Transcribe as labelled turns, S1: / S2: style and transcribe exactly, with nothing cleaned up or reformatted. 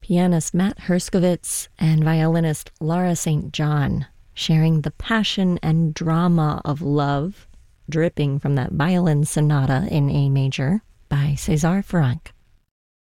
S1: pianist Matt Herskovitz and violinist Laura Saint John, sharing the passion and drama of love dripping from that violin sonata in A major by César Franck.